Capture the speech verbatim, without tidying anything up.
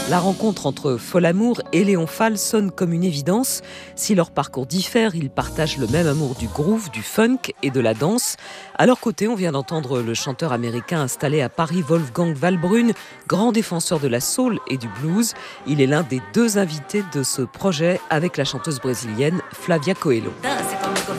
La rencontre entre Folamour et Léon Fall sonne comme une évidence. Si leurs parcours diffèrent, ils partagent le même amour du groove, du funk et de la danse. À leur côté, on vient d'entendre le chanteur américain installé à Paris, Wolfgang Valbrune, grand défenseur de la soul et du blues. Il est l'un des deux invités de ce projet avec la chanteuse brésilienne Flavia Coelho.